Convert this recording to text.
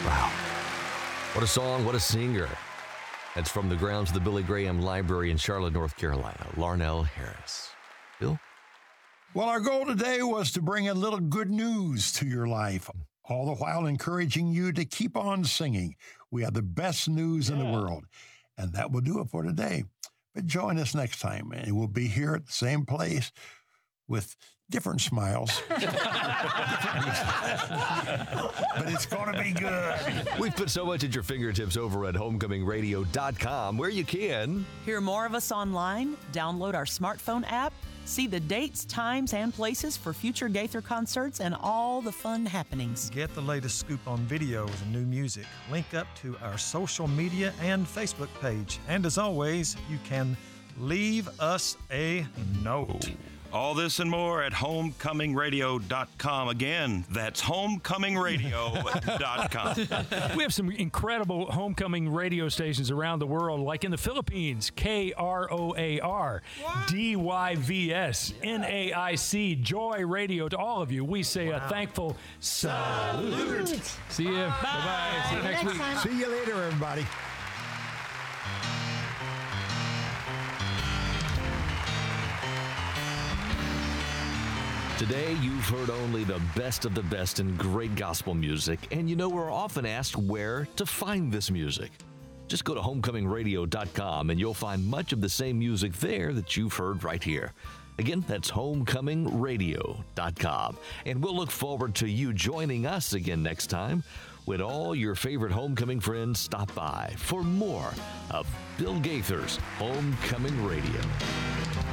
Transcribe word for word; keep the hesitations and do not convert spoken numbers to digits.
Wow. What a song, what a singer. That's from the grounds of the Billy Graham Library in Charlotte, North Carolina. Larnell Harris. Bill? Well, our goal today was to bring a little good news to your life, all the while encouraging you to keep on singing. We have the best news yeah. in the world, and that will do it for today. But join us next time, and we'll be here at the same place with different smiles. But it's going to be good. We've put so much at your fingertips over at homecoming radio dot com, where you can hear more of us online, download our smartphone app, see the dates, times, and places for future Gaither concerts and all the fun happenings. Get the latest scoop on videos and new music. Link up to our social media and Facebook page. And as always, you can leave us a note. All this and more at homecoming radio dot com. Again, that's homecoming radio dot com. We have some incredible homecoming radio stations around the world, like in the Philippines, K R O A R, what? D Y V S, yeah. N A I C, Joy Radio. To all of you, we say wow. a thankful salute. salute. See you. Bye. Bye-bye. See you next, next week. Time. See you later, everybody. Today, you've heard only the best of the best in great gospel music, and you know we're often asked where to find this music. Just go to homecoming radio dot com and you'll find much of the same music there that you've heard right here. Again, that's homecoming radio dot com. And we'll look forward to you joining us again next time when all your favorite homecoming friends stop by for more of Bill Gaither's Homecoming Radio.